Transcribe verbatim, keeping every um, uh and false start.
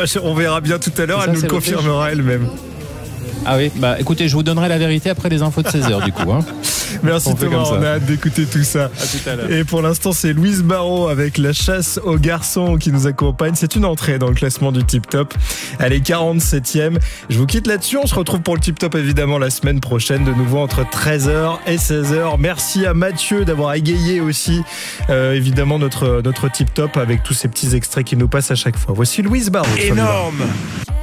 bah, on verra bien tout à l'heure, ça, elle nous le confirmera elle-même. Ah oui, bah écoutez, je vous donnerai la vérité après les infos de seize heures du coup. Hein. Merci on Thomas, on a hâte d'écouter tout ça. À tout à l'heure. Et pour l'instant, c'est Louise Barrault avec La chasse aux garçons qui nous accompagne. C'est une entrée dans le classement du Tip Top. Elle est quarante-septième. Je vous quitte là-dessus. On se retrouve pour le Tip Top évidemment la semaine prochaine, de nouveau entre treize heures et seize heures. Merci à Mathieu d'avoir égayé aussi euh, évidemment notre, notre Tip Top avec tous ces petits extraits qu'il nous passe à chaque fois. Voici Louise Barrault. Énorme.